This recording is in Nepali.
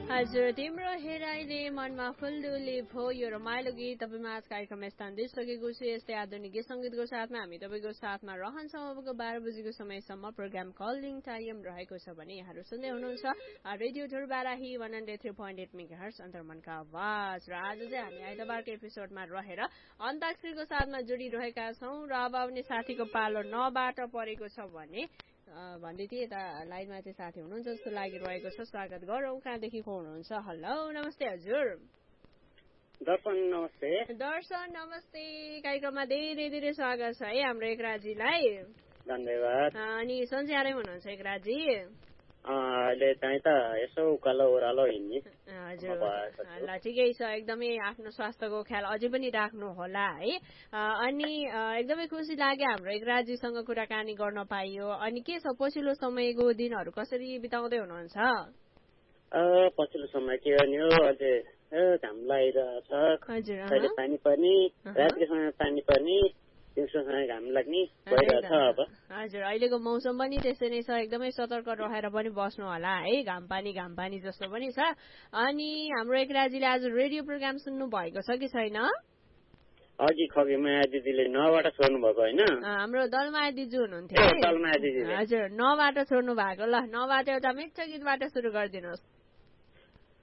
हजुर तिम्रो हेराइले मनमा फुलदुली भो यो रमाइलो गीत तपाईँमा आज कार्यक्रम स्थान दिइसकेको छु। यस्तै आधुनिक गीत सङ्गीतको साथमा हामी तपाईँको साथमा रहन्छौँ। अबको 12 बजीको समयसम्म प्रोग्राम कलिङ टाइम रहेको छ भने यहाँहरू सुन्दै हुनुहुन्छ रेडियो ढुरबाराही 103.8 मेगाहर्ट्ज अन्तर्मनका आवाज। र आज चाहिँ हामी आइतबारको एपिसोडमा रहेर अन्ताक्षरीको साथमा जोडिरहेका छौँ। र अब आउने साथीको पालो नबाट परेको छ भने भन्दै थिएँ यता लाइनमा चाहिँ साथी हुनुहुन्छ जस्तो लागिरहेको छ। स्वागत गरौँ। कहाँदेखि को हुनुहुन्छ? हेलो नमस्ते हजुर। दर्शन नमस्ते। दर्शन नमस्ते। कार्यक्रममा धेरै धेरै स्वागत छ है हाम्रो एकराजीलाई। धन्यवाद। अनि सन्चै आरामै हुनुहुन्छ एकराजी? अहिले चाहिँ त यसो उकालो ओह्रालो हिँड्ने। हजुर ल ठिकै छ। एकदमै आफ्नो स्वास्थ्यको ख्याल अझै पनि राख्नु होला है। अनि एकदमै खुसी लाग्यो हाम्रो एकराजीसँग कुराकानी गर्न पाइयो। अनि के छ पछिल्लो समयको दिनहरू कसरी बिताउँदै हुनुहुन्छ? पछिल्लो समय के गर्ने हो, अझै घाम लागिरहेछ। कहिले पानी पर्ने, रातिको समय पानी पर्ने, दिउँसो समय घाम लाग्ने भइरहेछ अब। हजुर अहिलेको मौसम पनि त्यसै नै छ। एकदमै सतर्क रहेर पनि बस्नु होला है। घाम पानी जस्तो पनि छ। अनि हाम्रो एकराजीले आज रेडियो प्रोग्राम सुन्नु भएको छ कि छैन? अघि खगेमाया दिदीले 9बाट छोड्नु भएको होइन? हाम्रो दलमाया दिजु हुनुहुन्थ्यो। दलमाया दिदी हजुर 9बाट छोड्नु भएको। ल 9बाट एउटा मिठो गीतबाट सुरु गरिदिनुहोस्।